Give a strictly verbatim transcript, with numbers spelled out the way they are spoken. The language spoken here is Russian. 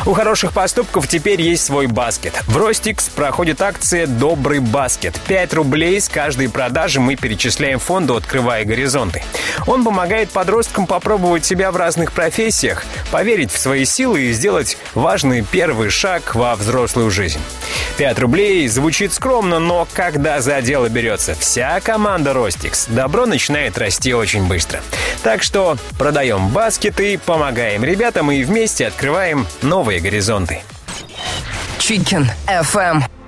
У хороших поступков теперь есть свой баскет. В Ростикс проходит акция «Добрый баскет». пять рублей с каждой продажи мы перечисляем фонду «Открывая горизонты». Он помогает подросткам попробовать себя в разных профессиях, поверить в свои силы и сделать важный первый шаг во взрослую жизнь. пять рублей звучит скромно, но когда за дело берется вся команда Ростикс, добро начинает расти очень быстро. Так что продаем баскеты, помогаем ребятам и вместе открываем новые горизонты. Chicken эф эм.